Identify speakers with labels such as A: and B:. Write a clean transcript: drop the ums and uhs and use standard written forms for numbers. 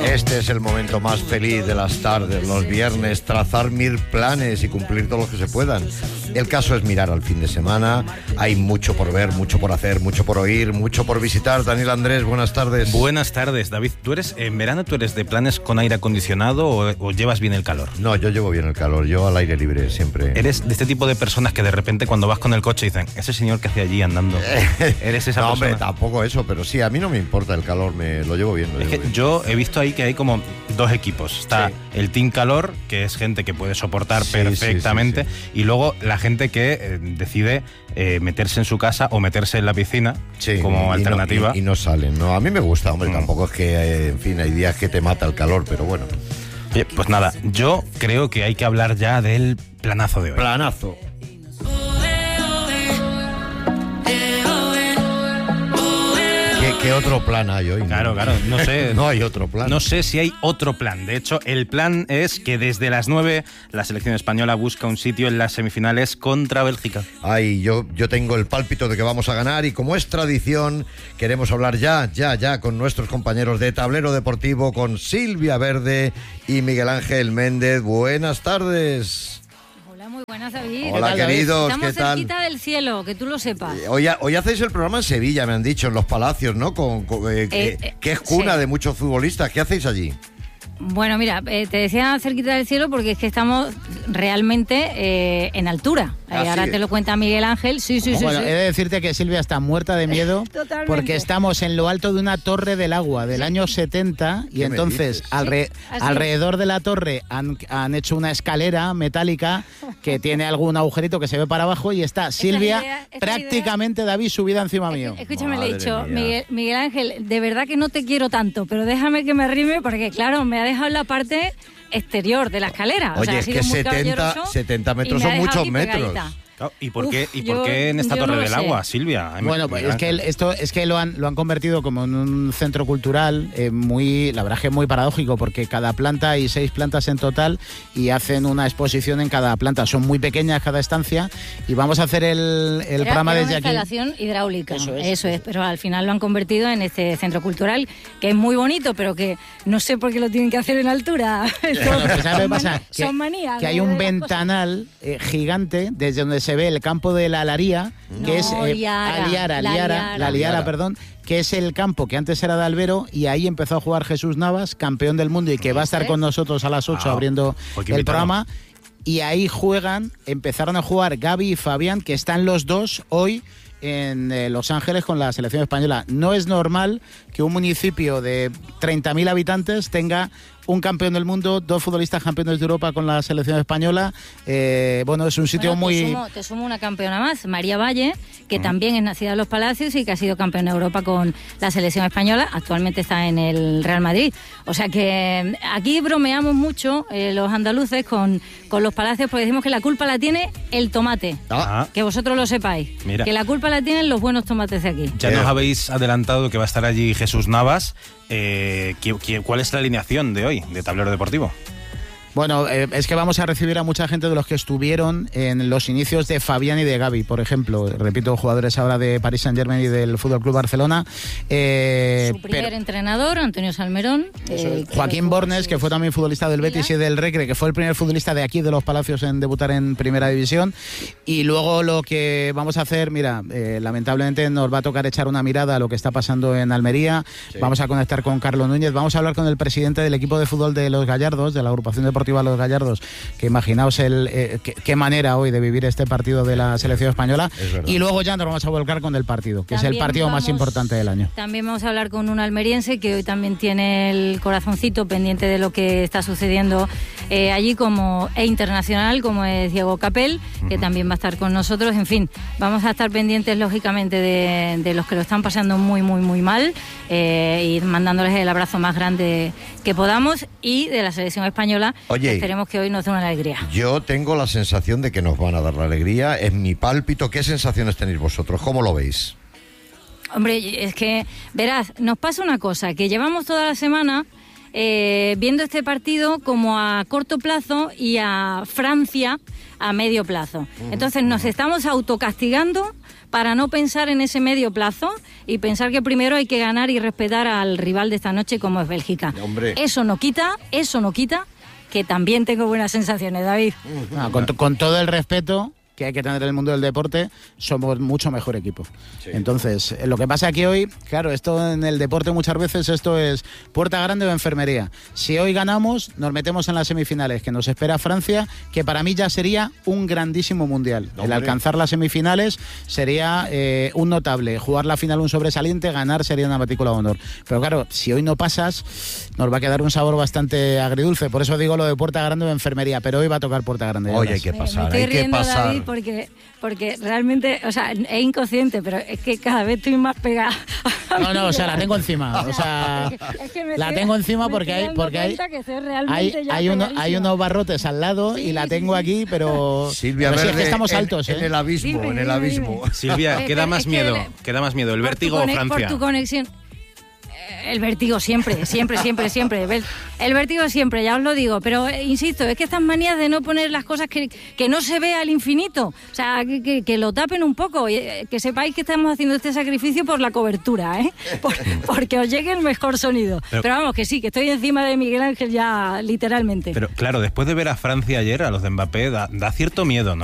A: Este es el momento más feliz de las tardes, los viernes, trazar 1000 planes y cumplir todos los que se puedan. El caso es mirar al fin de semana. Hay mucho por ver, mucho por hacer, mucho por oír, mucho por visitar. Daniel Andrés, buenas tardes.
B: Buenas tardes, David. En verano tú eres de planes con aire acondicionado o llevas bien el calor?
A: No, yo llevo bien el calor, yo al aire libre siempre.
B: ¿Eres de este tipo de personas que de repente cuando vas con el coche dicen, ese señor que hace allí andando? ¿Eres esa persona?
A: No, hombre, tampoco eso, pero sí, a mí no me importa el calor, me lo llevo bien.
B: Yo he visto ahí que hay como dos equipos. Está el Team Calor, que es gente que puede soportar perfectamente, y luego la gente que decide meterse en su casa o meterse en la piscina como alternativa.
A: Y no salen, ¿no? A mí me gusta, hombre, tampoco es que, en fin, hay días que te mata el calor, pero bueno.
B: Oye, pues nada, yo creo que hay que hablar ya del planazo de hoy.
A: Planazo. ¿Qué otro plan hay hoy?
B: Claro, no sé.
A: No hay otro plan.
B: No sé si hay otro plan. De hecho, el plan es que desde las 9 la selección española busca un sitio en las semifinales contra Bélgica.
A: Ay, yo tengo el pálpito de que vamos a ganar y como es tradición, queremos hablar ya con nuestros compañeros de Tablero Deportivo, con Silvia Verde y Miguel Ángel Méndez. Buenas tardes.
C: Muy buenas, David.
A: Hola, queridos,
C: Estamos
A: ¿qué tal?
C: cerquita del cielo, que tú lo sepas.
A: Hoy hacéis el programa en Sevilla, me han dicho, en Los Palacios, ¿no? Que es cuna de muchos futbolistas. ¿Qué hacéis allí?
C: Bueno, mira, te decía cerquita del cielo porque es que estamos realmente en altura. Ahora te lo cuenta Miguel Ángel. Sí.
D: Bueno, he de decirte que Silvia está muerta de miedo porque estamos en lo alto de una torre del agua del año 70 y entonces alrededor de la torre han hecho una escalera metálica que tiene algún agujerito que se ve para abajo y está Silvia prácticamente, David, subida encima mío.
C: Escúchame, le he dicho, Miguel Ángel, de verdad que no te quiero tanto, pero déjame que me arrime porque, claro, me ha dejado en la parte exterior de la escalera.
A: Oye, es que 70 metros son muchos metros.
B: ¿Y por qué en esta torre del agua, Silvia?
D: Bueno, pues es que lo han convertido como en un centro cultural la verdad es que muy paradójico porque cada planta hay 6 plantas en total y hacen una exposición en cada planta. Son muy pequeñas cada estancia y vamos a hacer el programa desde aquí.
C: Una instalación hidráulica, eso es, pero al final lo han convertido en este centro cultural que es muy bonito, pero que no sé por qué lo tienen que hacer en altura.
D: Bueno, pues ¿sabes qué pasa?
C: Son manías.
D: Que hay un ventanal gigante desde donde se ve el campo de la Alaría, que es la Liara, que es el campo que antes era de Albero y ahí empezó a jugar Jesús Navas, campeón del mundo y que va a estar con nosotros a las 8 abriendo el programa. Y ahí empezaron a jugar Gaby y Fabián, que están los dos hoy en Los Ángeles con la selección española. No es normal que un municipio de 30.000 habitantes tenga un campeón del mundo, 2 futbolistas campeones de Europa con la selección española. Bueno, es un sitio muy...
C: Te sumo una campeona más, María Valle, que también es nacida en Los Palacios y que ha sido campeona de Europa con la selección española. Actualmente está en el Real Madrid. O sea que aquí bromeamos mucho los andaluces con Los Palacios porque decimos que la culpa la tiene el tomate. Que vosotros lo sepáis.
B: Mira.
C: Que la culpa la tienen los buenos tomates de aquí.
B: Ya nos habéis adelantado que va a estar allí Jesús Navas. ¿Cuál es la alineación de hoy, de Tablero Deportivo?
D: Bueno, es que vamos a recibir a mucha gente de los que estuvieron en los inicios de Fabián y de Gaby, por ejemplo. Repito, jugadores ahora de Paris Saint-Germain y del Fútbol Club Barcelona.
C: Su primer entrenador, Antonio Salmerón.
D: Joaquín Bornes, que fue también futbolista del Betis y del Recre, que fue el primer futbolista de aquí, de Los Palacios, en debutar en Primera División. Y luego lo que vamos a hacer, lamentablemente nos va a tocar echar una mirada a lo que está pasando en Almería. Vamos a conectar con Carlos Núñez. Vamos a hablar con el presidente del equipo de fútbol de Los Gallardos, de la agrupación deportiva Los Gallardos, que imaginaos qué manera hoy de vivir este partido de la selección española. Y luego ya nos vamos a volcar con el partido, que también es el partido más importante del año. También
C: vamos a hablar con un almeriense que hoy también tiene el corazoncito pendiente de lo que está sucediendo allí e internacional, como es Diego Capel, que también va a estar con nosotros. En fin, vamos a estar pendientes lógicamente de los que lo están pasando muy, muy, muy mal y mandándoles el abrazo más grande que podamos, y de la selección española. Oye, esperemos que hoy nos dé una alegría.
A: Yo tengo la sensación de que nos van a dar la alegría, es mi pálpito. ¿Qué sensaciones tenéis vosotros? ¿Cómo lo veis?
C: Hombre, es que, verás, nos pasa una cosa, que llevamos toda la semana viendo este partido como a corto plazo y a Francia a medio plazo. Entonces nos estamos autocastigando para no pensar en ese medio plazo y pensar que primero hay que ganar y respetar al rival de esta noche como es Bélgica.
A: Hombre.
C: Eso no quita que también tengo buenas sensaciones, David.
D: Con todo el respeto que hay que tener en el mundo del deporte, somos mucho mejor equipo. Sí. Entonces, lo que pasa aquí hoy, claro, esto en el deporte muchas veces esto es puerta grande o enfermería. Si hoy ganamos, nos metemos en las semifinales, que nos espera Francia, que para mí ya sería un grandísimo mundial. El alcanzar las semifinales sería un notable. Jugar la final un sobresaliente, ganar sería una matrícula de honor. Pero claro, si hoy no pasas, nos va a quedar un sabor bastante agridulce. Por eso digo lo de puerta grande o enfermería, pero hoy va a tocar puerta grande.
A: Hoy hay que pasar, hay que pasar.
C: David, porque realmente, o sea, es inconsciente, pero es que cada vez estoy más pegada.
D: No, o sea, la tengo encima. O sea, la tengo encima porque hay unos barrotes al lado y la tengo aquí, pero
A: Silvia,
D: pero sí, es que estamos altos,
A: en el abismo, en el abismo.
B: Silvia, ¿qué da más miedo? ¿Qué da más miedo, el vértigo o Francia?
C: Por tu conexión. El vértigo siempre. El vértigo siempre, ya os lo digo. Pero insisto, es que estas manías de no poner las cosas que no se vea al infinito, o sea, que lo tapen un poco, que sepáis que estamos haciendo este sacrificio por la cobertura, porque os llegue el mejor sonido. Pero vamos, que sí, que estoy encima de Miguel Ángel ya literalmente.
B: Pero claro, después de ver a Francia ayer, a los de Mbappé, da cierto miedo, ¿no?